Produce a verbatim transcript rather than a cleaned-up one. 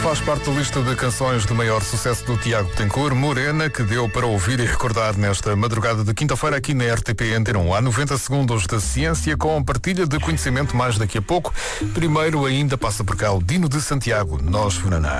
faz parte da lista de canções de maior sucesso do Tiago Betancourt, Morena, que deu para ouvir e recordar nesta madrugada de quinta-feira aqui na R T P Antena um. Há noventa segundos de ciência com partilha de conhecimento mais daqui a pouco. Primeiro ainda passa por cá o Dino de Santiago, Nós Funaná.